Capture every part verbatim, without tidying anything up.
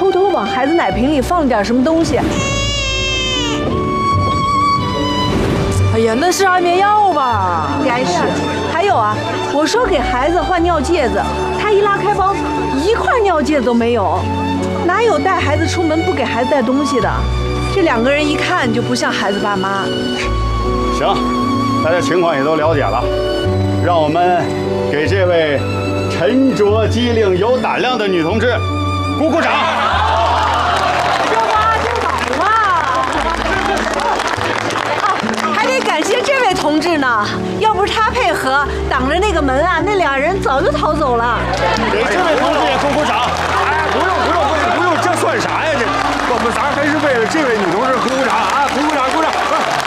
偷偷往孩子奶瓶里放点什么东西。哎呀，那是安眠药吧？应该是。还有啊，我说给孩子换尿介子，他一拉开包，一块尿介子都没有，哪有带孩子出门不给孩子带东西的？这两个人一看就不像孩子爸妈。 行，大家情况也都了解了，让我们给这位沉着机灵、有胆量的女同志鼓鼓掌。 这妈就倒嘛！啊，还得感谢这位同志呢，要不是他配合挡着那个门啊，那俩人早就逃走了。 给这位同志也鼓鼓掌。 哎，不用不用不用不用，这算啥呀？这我们仨还是为了这位女同志鼓鼓掌啊！鼓鼓掌，鼓掌！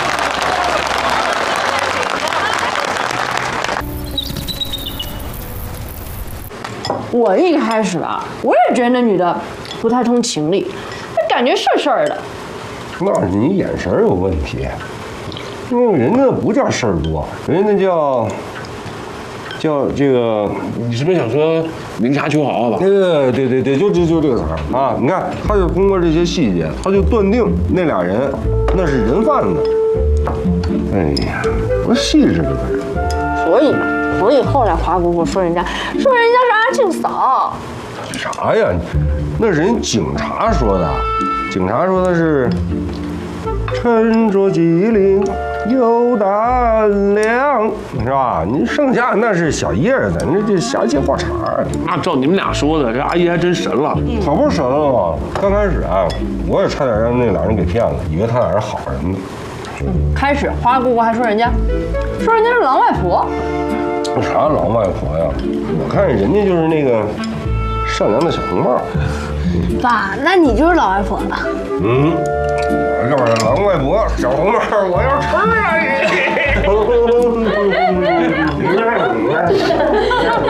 我一开始啊，我也觉得那女的不太通情理，那感觉事儿事儿的。 那是你眼神有问题，因为人家不叫事儿多，人家叫叫这个， 你是不是想说明察秋毫吧？ 对对对对对，就就就这个词儿啊！你看，他就通过这些细节，他就断定那俩人那是人贩子。哎呀，多细致这个人。 所以嘛，所以后来华姑姑说人家说人家是阿庆嫂。 啥呀？那是人警察说的，警察说的是沉着机灵有胆量，是吧？你剩下那是小叶子，那这瞎接话茬。 那照你们俩说的，这阿姨还真神了。 可不是神了吗？刚开始啊，我也差点让那俩人给骗了，以为他俩是好人呢。 开始花姑姑还说人家，说人家是狼外婆。 那啥狼外婆呀？我看人家就是那个善良的小红帽。 爸，那你就是老外婆了。 嗯，我就是狼外婆，小红帽，我要吃啊你！